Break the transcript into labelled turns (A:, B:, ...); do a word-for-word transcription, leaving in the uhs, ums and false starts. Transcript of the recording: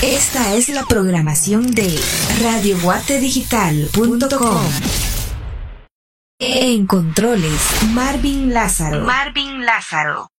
A: Esta es la programación de radio guate digital punto com. En controles, Marvin Lázaro.
B: Marvin Lázaro.